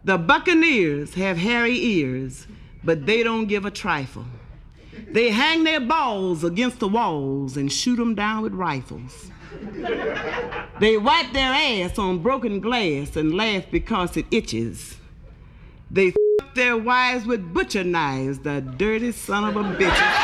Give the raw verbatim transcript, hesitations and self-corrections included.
The Buccaneers have hairy ears, but they don't give a trifle. They hang their balls against the walls and shoot them down with rifles. They wipe their ass on broken glass and laugh because it itches. They f*** their wives with butcher knives, the dirty son of a bitches.